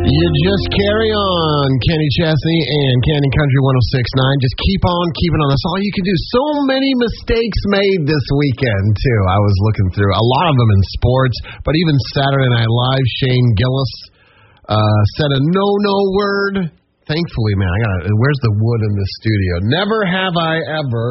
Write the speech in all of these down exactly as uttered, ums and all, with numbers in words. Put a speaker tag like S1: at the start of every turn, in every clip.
S1: You just carry on, Kenny Chesney and Canyon Country one oh six point nine. Just keep on keeping on. That's all you can do. So many mistakes made this weekend, too. I was looking through a lot of them in sports, but even Saturday Night Live, Shane Gillis uh, said a no-no word. Thankfully, man, I got where's the wood in this studio? Never have I ever.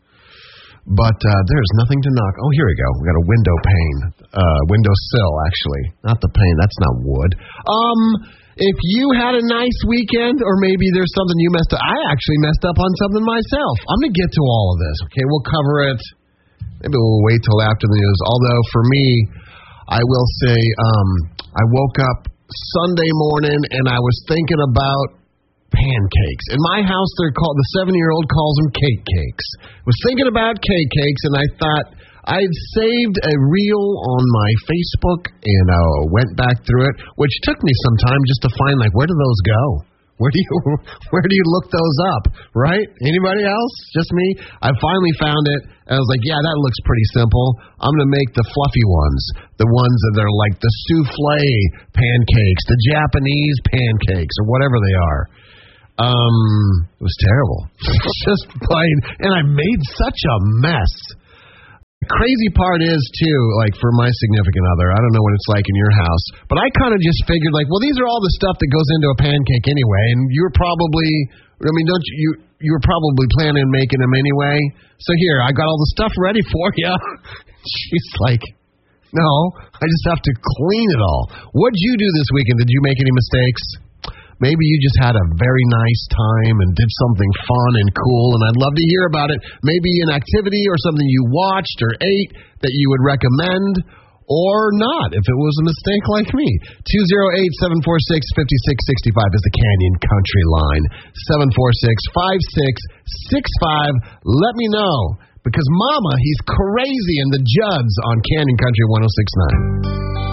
S1: But uh, there's nothing to knock. Oh, here we go. We got a window pane. Uh, window sill, actually. Not the pane. That's not wood. Um, if you had a nice weekend, or maybe there's something you messed up. I actually messed up on something myself. I'm going to get to all of this. Okay, we'll cover it. Maybe we'll wait till after the news. Although, for me, I will say um, I woke up Sunday morning, and I was thinking about pancakes. In my house, they're called, the seven-year-old calls them cake cakes. I was thinking about cake cakes, and I thought I'd saved a reel on my Facebook, and I uh, went back through it, which took me some time just to find, like, where do those go? Where do you where do you look those up, right? Anybody else? Just me? I finally found it, and I was like, yeah, that looks pretty simple. I'm going to make the fluffy ones, the ones that are like the souffle pancakes, the Japanese pancakes, or whatever they are. Um, it was terrible. Just plain, and I made such a mess. The crazy part is, too, like for my significant other, I don't know what it's like in your house, but I kind of just figured, like, well, these are all the stuff that goes into a pancake anyway, and you're probably, I mean, don't you, you, you were probably planning on making them anyway, so here, I got all the stuff ready for you. She's like, no, I just have to clean it all. What'd you do this weekend? Did you make any mistakes? Maybe you just had a very nice time and did something fun and cool, and I'd love to hear about it. Maybe an activity or something you watched or ate that you would recommend, or not, if it was a mistake like me. two oh eight, seven four six, five six six five is the Canyon Country line. seven four six, five six six five. Let me know, because Mama, he's crazy in the Judds on Canyon Country one oh six point nine.